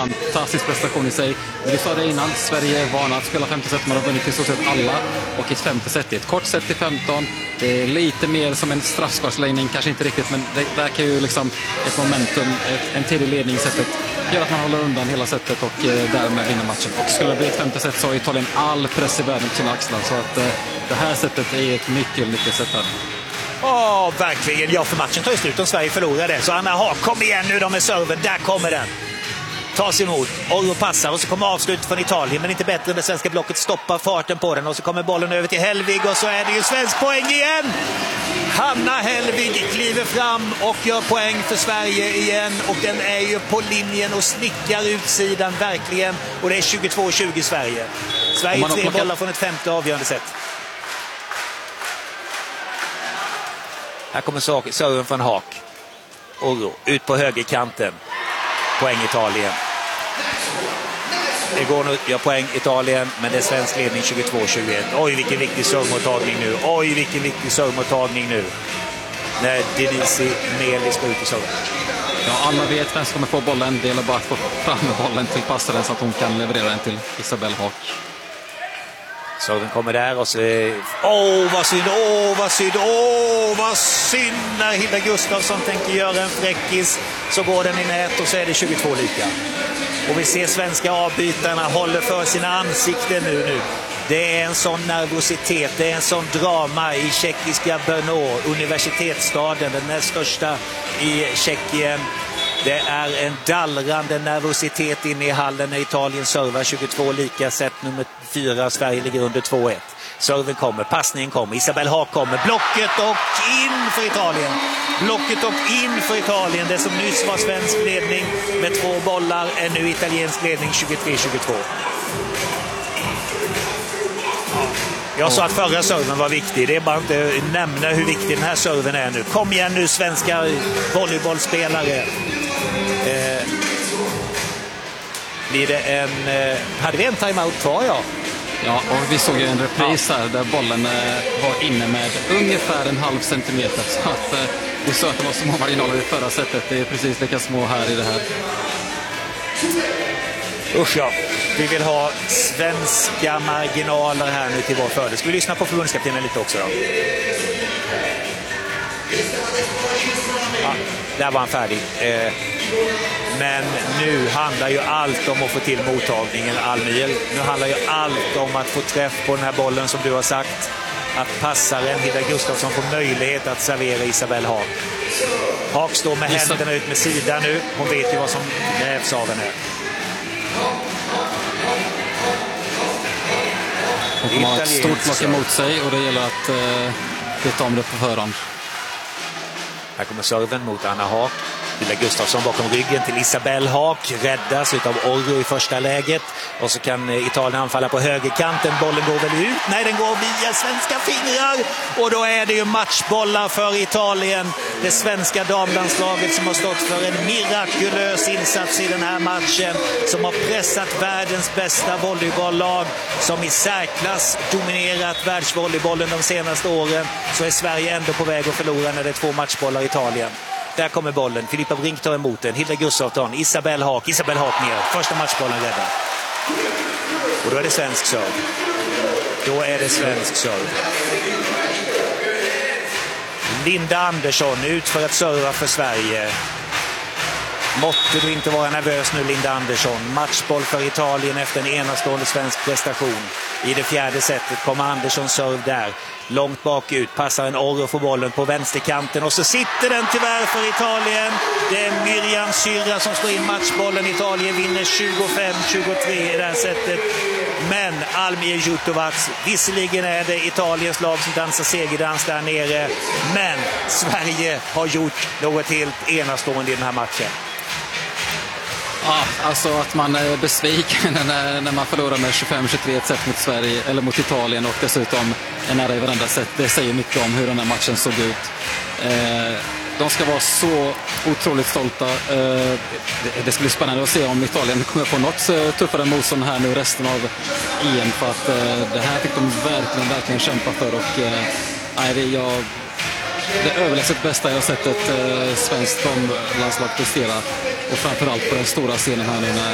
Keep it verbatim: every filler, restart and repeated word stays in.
fantastisk prestation i sig. Vi sa det innan, Sverige är vana att spela femte set, man har vunnit i så sett alla. Och i ett femte set, i ett kort set i femton, det är lite mer som en straffsparksläggning, kanske inte riktigt, men det, där kan ju liksom ett momentum, ett, en tidig ledning i setet gör att man håller undan hela setet och eh, därmed vinner matchen. Och skulle det bli ett femte set så har Italien all press i världen på sina axlar, så att eh, det här setet är ett mycket lyckat set här. Ja, verkligen. Ja, för matchen tar ju slut om Sverige förlorar det. Så Anna Haak, kom igen nu, de är serven. Där kommer den. Tas emot. Orro passar och så kommer avslut från Italien. Men inte bättre än det svenska blocket stoppar farten på den. Och så kommer bollen över till Hellvig och så är det ju svensk poäng igen. Hanna Hellvig kliver fram och gör poäng för Sverige igen. Och den är ju på linjen och snickar utsidan verkligen. Och det är tjugotvå tjugo Sverige. Sverige tre bollar från ett femte avgörande set. Här kommer serven från Haak. Orro ut på högerkanten. Poäng Italien. Det går nu, ja, poäng Italien, men det är svensk ledning tjugotvå tjugoett. Oj, vilken viktig servemottagning nu. Oj, vilken viktig servemottagning nu. När Denisi Meli ska ut i serven. Ja, alla vet vem som kommer få bollen. Det gäller bara att få fram bollen till passaren så att hon kan leverera den till Isabelle Haak. Serven kommer där och så... Åh, oh, vad synd! Åh, oh, vad synd! Åh, oh, vad synd! När Hilda Gustafsson tänker göra en fräckis så går den i nät och så är det tjugotvå lika. Och vi ser svenska avbytarna håller för sina ansikten nu nu. Det är en sån nervositet, det är en sån drama i tjeckiska Brno, universitetsstaden, den näst största i Tjeckien. Det är en dallrande nervositet inne i hallen när Italien servar tjugotvå lika, set nummer fyra. Sverige ligger under två ett. Serven kommer, passningen kommer, Isabelle Haak kommer, blocket och in för Italien. Blocket och in för Italien. Det som nyss var svensk ledning med två bollar är nu italiensk ledning tjugotre tjugotvå. Jag sa att förra serven var viktig. Det är bara inte att nämna hur viktig den här serven är nu. Kom igen nu, svenska volleybollspelare. Eh, blir det en... Eh, hade vi en timeout kvar, ja? Ja, och vi såg ju en repris här där bollen eh, var inne med ungefär en halv centimeter. Så att eh, vi såg att det var små marginaler i förra sättet. Det är precis lika små här i det här. Usch ja, vi vill ha svenska marginaler här nu till vår fördel. Ska vi lyssna på förbundskaptenen lite också då? Ja, där var han färdig. Eh, men nu handlar ju allt om att få till mottagningen, Almir. Nu handlar ju allt om att få träff på den här bollen som du har sagt. Att passaren, Hilda Gustafsson, får möjlighet att servera Isabelle Haak. Haak står med händerna ut med sidan nu. Hon vet ju vad som krävs av henne. Hon kommer ha ett stort block emot sig och det gäller att eh, veta om det på förhand. Här kommer serven mot Anna Haak. Hilda Gustafsson bakom ryggen till Isabelle Haak. Räddas utav Orro i första läget. Och så kan Italien anfalla på högerkanten. Bollen går väl ut? Nej, den går via svenska fingrar. Och då är det ju matchbollar för Italien. Det svenska damlandslaget som har stått för en mirakulös insats i den här matchen. Som har pressat världens bästa volleybolllag. Som i särklass dominerat världsvolleybollen de senaste åren. Så är Sverige ändå på väg att förlora när det är två matchbollar i Italien. Där kommer bollen. Filippa Brink tar emot den. Hilda Gustafsson, Isabelle Haak. Isabelle Haak ner. Första matchbollen räddad. Och då är det svensk serve. Då är det svensk serve. Linda Andersson ut för att serva för Sverige. Måtte du inte vara nervös nu, Linda Andersson. Matchboll för Italien efter en enastående svensk prestation. I det fjärde setet kommer Andersson serve där. Långt bakut, passar en Orro för bollen på vänsterkanten och så sitter den tyvärr för Italien. Det är Miriam Syrra som slår in matchbollen. Italien vinner tjugofem tjugotre i det här sättet. Men Almir Jutovac, visserligen är det Italiens lag som dansar segerdans där nere. Men Sverige har gjort något helt enastående i den här matchen. Ja, alltså att man är besviken när, när man förlorar med tjugofem tjugotre ett set mot Sverige eller mot Italien och dessutom är nära i varandra sätt. Det säger mycket om hur den här matchen såg ut. Eh, de ska vara så otroligt stolta. Eh, det, det ska bli spännande att se om Italien kommer få något tuffare motstånd här nu resten av E M, för att eh, det här fick de verkligen, verkligen kämpa för och eh, nej, det, jag det är överlägset bästa jag har sett ett eh, svenskt landslag prestera och framförallt på den stora scenen här nu när